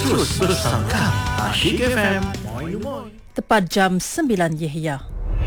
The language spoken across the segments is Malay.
Terus bersama kami, Asyik FM. Tepat jam 9 Yahya.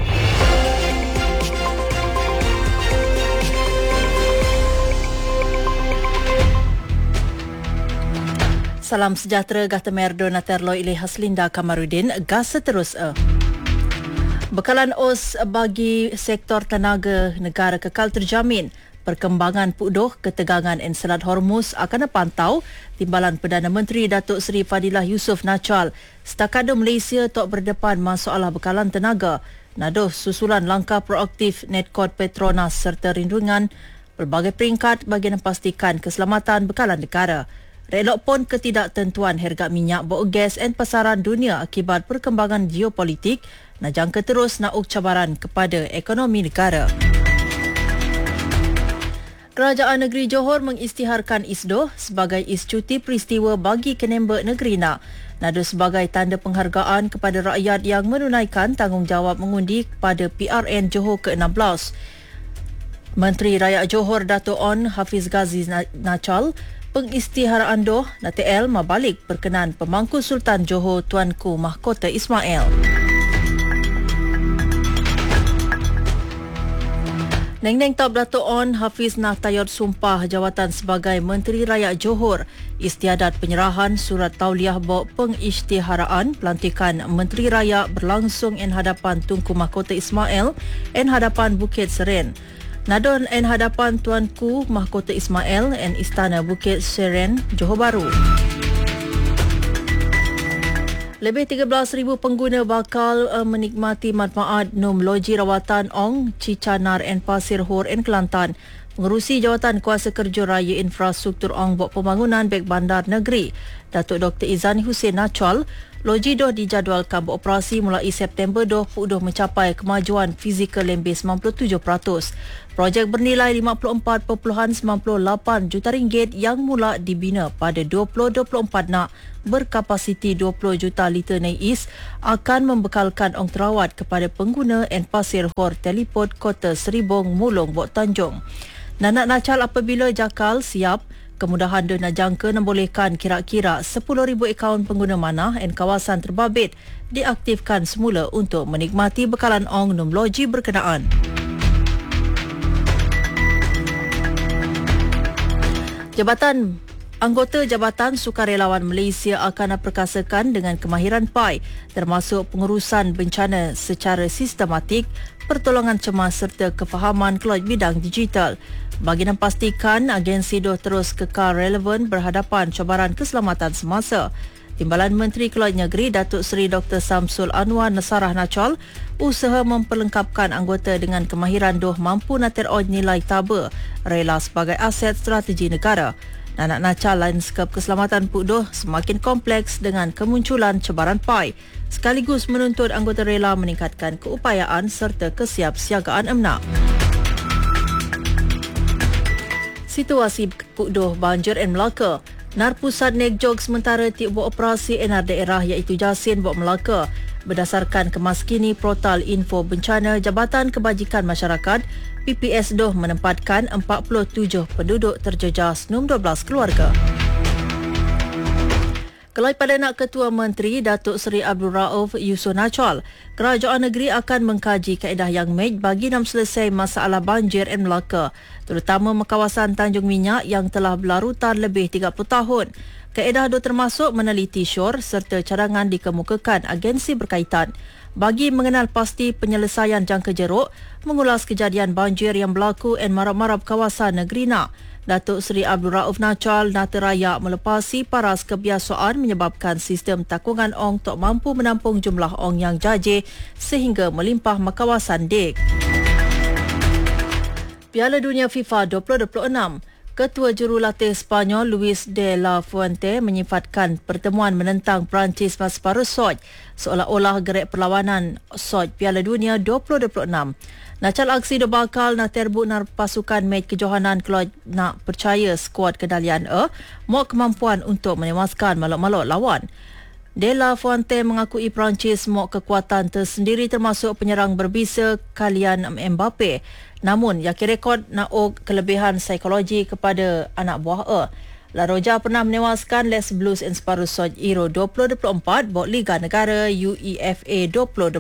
Salam sejahtera gata merdo na terlo ilih Haslinda Kamarudin gas seterus Bekalan os bagi sektor tenaga negara kekal terjamin. Perkembangan puduh ketegangan en Selat Hormuz akan dipantau Timbalan Perdana Menteri Datuk Seri Fadilah Yusof Nachal. Stakado Malaysia tok berdepan masalah bekalan tenaga. Nadoh susulan langkah proaktif Nedcot Petronas serta rindungan pelbagai peringkat bagi memastikan keselamatan bekalan negara. Relok pun ketidaktentuan harga minyak, bau gas dan pasaran dunia akibat perkembangan geopolitik na jangka terus nauk cabaran kepada ekonomi negara. Kerajaan Negeri Johor mengisytiharkan ISDO sebagai is cuti peristiwa bagi Kenembek Negeri Nak. Nado sebagai tanda penghargaan kepada rakyat yang menunaikan tanggungjawab mengundi kepada PRN Johor ke-16. Menteri Rakyat Johor Dato' On Hafiz Ghazi Nachal pengisytiharaan doh NTL mabalik berkenan pemangku Sultan Johor Tuanku Mahkota Ismail. Neng-neng Tab Dato' On Hafiz nak tayod sumpah jawatan sebagai Menteri Rakyat Johor. Istiadat penyerahan surat tauliah bok pengisytiharaan pelantikan Menteri Raya berlangsung en hadapan Tunku Mahkota Ismail en hadapan Bukit Seren. Nadon en hadapan Tuanku Mahkota Ismail en Istana Bukit Seren, Johor Bahru. Lebih 13,000 pengguna bakal menikmati manfaat NUM Loji Rawatan Ong, Cicanar dan Pasir Hor dan Kelantan. Pengerusi Jawatan Kuasa Kerja Raya Infrastruktur Ong Bok Pembangunan Beg Bandar Negeri, Datuk Dr. Izani Hussein Nachal, loji doh dijadualkan beroperasi mulai September 2020 mencapai kemajuan fizikal lebih 97%. Projek bernilai 54.98 juta ringgit yang mula dibina pada 2024 nak berkapasiti 20 juta liter neis akan membekalkan ong terawat kepada pengguna en Pasir Hor Teleport Kota Seribong Mulong Bok Tanjung. Nanak Nachal apabila jakal siap, kemudahan dia nak jangka membolehkan kira-kira 10,000 akaun pengguna manah dan kawasan terbabit diaktifkan semula untuk menikmati bekalan ong NUM Loji berkenaan. Anggota Jabatan Sukarelawan Malaysia akan diperkasakan dengan kemahiran PAI termasuk pengurusan bencana secara sistematik, pertolongan cemas serta kefahaman keluar bidang digital. Bagi memastikan agensi doh terus kekal relevan berhadapan cabaran keselamatan semasa. Timbalan Menteri Keluar Negeri Datuk Seri Dr. Samsul Anwar Nasarah Nachal usaha memperlengkapkan anggota dengan kemahiran doh mampu nateroj nilai taba rela sebagai aset strategi negara. Nanak Nachal lanskap keselamatan pudoh semakin kompleks dengan kemunculan cabaran PAI sekaligus menuntut anggota rela meningkatkan keupayaan serta kesiapsiagaan emnak. Situasi pudoh banjir dan Melaka. NAR Pusat Nekjog sementara tiap buat operasi NAR daerah iaitu Jasin buat Melaka. Berdasarkan kemaskini portal info bencana Jabatan Kebajikan Masyarakat, PPS doh menempatkan 47 penduduk terjejas 12 keluarga. Kelai pada nak Ketua Menteri Datuk Seri Abdul Rauf Yusof Nachal, kerajaan negeri akan mengkaji kaedah yang baik bagi nak selesai masalah banjir dan Melaka, terutama kawasan Tanjung Minyak yang telah berlarutan lebih 30 tahun. Kaedah itu termasuk meneliti syur serta cadangan dikemukakan agensi berkaitan bagi mengenal pasti penyelesaian jangka jeruk, mengulas kejadian banjir yang berlaku dan marab-marab kawasan negeri nak. Datuk Seri Abdul Rauf Nachal nata raya melepasi paras kebiasaan menyebabkan sistem takungan ong tak mampu menampung jumlah ong yang jajih sehingga melimpah kawasan DIG. Piala Dunia FIFA 2026. Ketua Jurulatih Sepanyol Luis de la Fuente menyifatkan pertemuan menentang Perancis masa separuh SOJ seolah-olah gerak perlawanan SOJ Piala Dunia 2026. Nacal aksi do bakal nak terbuk nar pasukan mej kejohanan keluar nak percaya skuad kedalian mau kemampuan untuk menewaskan malok-malok lawan. De la Fuente mengakui Perancis mau kekuatan tersendiri termasuk penyerang berbisa Kylian Mbappe. Namun, yakin rekod nak kelebihan psikologi kepada anak buah La Roja pernah menewaskan Les Blues and Sparrows Euro 2024 bawa Liga Negara UEFA 2025.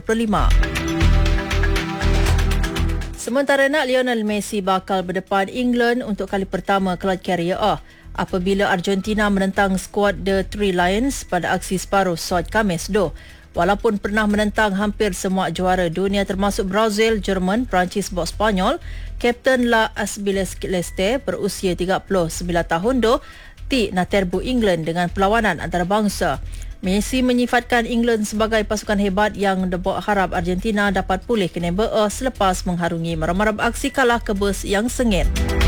Sementara nak Lionel Messi bakal berdepan England untuk kali pertama kelad karier apabila Argentina menentang skuad The Three Lions pada aksi Sparrows Khamis do. Walaupun pernah menentang hampir semua juara dunia termasuk Brazil, Jerman, Perancis dan Spanyol, Kapten La Albiceleste berusia 39 tahun nak terbu England dengan perlawanan antarabangsa. Messi menyifatkan England sebagai pasukan hebat yang harap Argentina dapat pulih ke nombor selepas mengharungi maram-maram aksi kalah kebus yang sengit.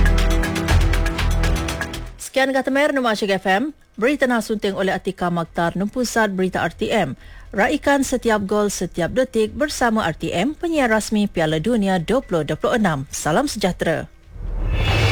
Sekian kata Mer Nomor Asyik FM. Berita nak sunting oleh Atika Maktar Pusat Berita RTM. Raikan setiap gol setiap detik bersama RTM, penyiar rasmi Piala Dunia 2026. Salam sejahtera.